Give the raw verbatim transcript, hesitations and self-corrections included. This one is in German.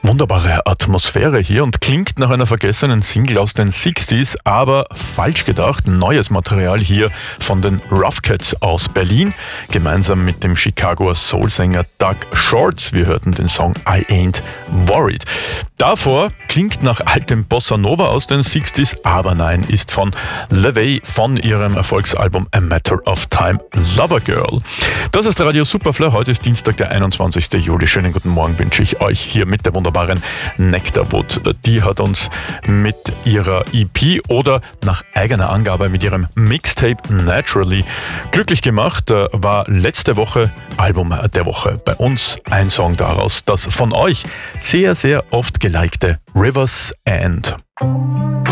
Wunderbare Atmosphäre hier und klingt nach einer vergessenen Single aus den sechziger, aber falsch gedacht. Neues Material hier von den Rough Cats aus Berlin, gemeinsam mit dem Chicagoer Soul-Sänger Doug Shorts. Wir hörten den Song I Ain't Worried. Davor klingt nach altem Bossa Nova aus den sechziger, aber nein, ist von LaVey von ihrem Erfolgsalbum A Matter of Time, Lover Girl. Das ist Radio Superfly. Heute ist Dienstag, der einundzwanzigster Juli. Schönen guten Morgen wünsche ich euch hier mit der wunderbaren Nectarwood. Die hat uns mit ihrer E P oder nach eigener Angabe mit ihrem Mixtape Naturally glücklich gemacht. War letzte Woche Album der Woche bei uns. Ein Song daraus, das von euch sehr, sehr oft gelikte Rivers End.